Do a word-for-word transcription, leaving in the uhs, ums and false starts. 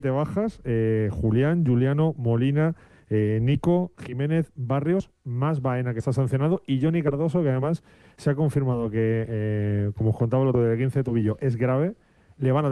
de bajas, eh, Julián, Juliano, Molina, eh, Nico, Jiménez, Barrios, más Baena que está sancionado y Johnny Cardoso que además se ha confirmado que, eh, como os contaba el otro día, el quince de tobillo es grave, le van a